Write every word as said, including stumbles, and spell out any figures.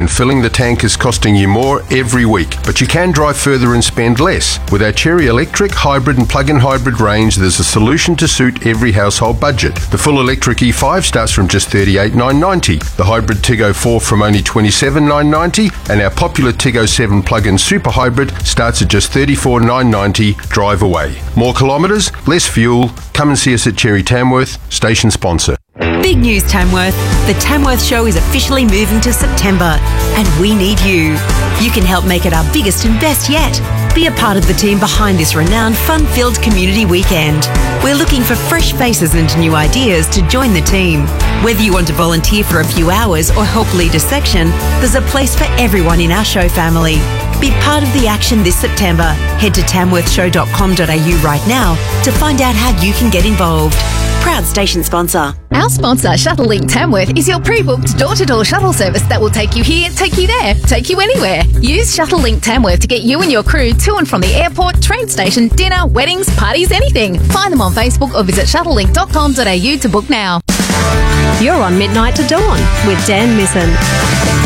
and filling the tank is costing you more every week. But you can drive further and spend less. With our Chery electric, hybrid and plug-in hybrid range, there's a solution to suit every household budget. The full electric E five starts from just thirty-eight thousand nine hundred ninety dollars, the hybrid Tiggo four from only twenty-seven thousand nine hundred ninety dollars, and our popular Tiggo seven plug-in super hybrid starts at just thirty-four thousand nine hundred ninety dollars. Drive away. More kilometres, less fuel. Come and see us at Chery Tamworth, station sponsor. Big news, Tamworth. The Tamworth Show is officially moving to September, and we need you. You can help make it our biggest and best yet. Be a part of the team behind this renowned, fun-filled community weekend. We're looking for fresh faces and new ideas to join the team. Whether you want to volunteer for a few hours or help lead a section, there's a place for everyone in our show family. Be part of the action this September. Head to tamworth show dot com dot a u right now to find out how you can get involved. Proud station sponsor. Our sponsor, Shuttlelink Tamworth, is your pre-booked door-to-door shuttle service that will take you here, take you there, take you anywhere. Use Shuttlelink Tamworth to get you and your crew to and from the airport, train station, dinner, weddings, parties, anything. Find them on Facebook or visit shuttlelink dot com dot a u to book now. You're on Midnight to Dawn with Dan Misson.